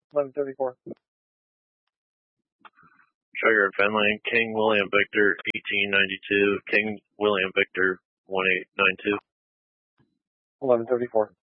1134. Trigger Fenley, King William Victor 1892, King William Victor 1892. 1134.